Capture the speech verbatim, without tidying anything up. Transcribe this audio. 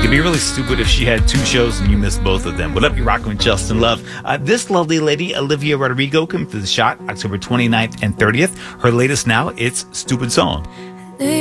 It'd be really stupid if she had two shows and you missed both of them. What up, you rocking with Justin Love? Uh, this lovely lady, Olivia Rodrigo, comes to the shot October twenty-ninth and thirtieth. Her latest now, it's Stupid Song.